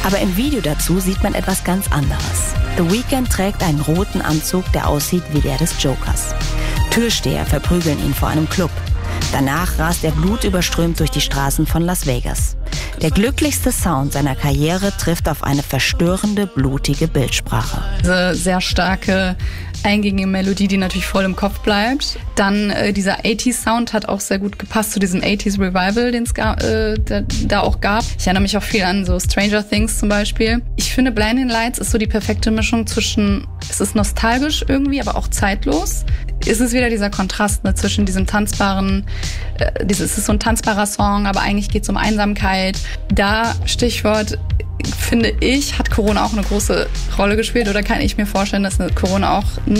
Aber im Video dazu sieht man etwas ganz anderes. The Weeknd trägt einen roten Anzug, der aussieht wie der des Jokers. Türsteher verprügeln ihn vor einem Club. Danach rast er blutüberströmt durch die Straßen von Las Vegas. Der glücklichste Sound seiner Karriere trifft auf eine verstörende, blutige Bildsprache. Diese sehr starke, eingängige Melodie, die natürlich voll im Kopf bleibt. Dann dieser 80s-Sound hat auch sehr gut gepasst zu diesem 80s-Revival, den es da auch gab. Ich erinnere mich auch viel an so Stranger Things zum Beispiel. Ich finde, Blinding Lights ist so die perfekte Mischung zwischen, es ist nostalgisch irgendwie, aber auch zeitlos. Es ist wieder dieser Kontrast zwischen diesem tanzbaren, es ist so ein tanzbarer Song, aber eigentlich geht es um Einsamkeit. Da, Stichwort, finde ich, hat Corona auch eine große Rolle gespielt, oder kann ich mir vorstellen, dass Corona auch